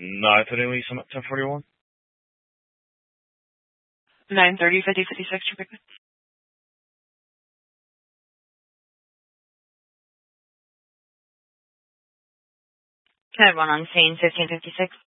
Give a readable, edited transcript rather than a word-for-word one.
No, I thought we some at 10:41. 9:30, 50, 56, Rebecca. Can I have one on scene, 1556?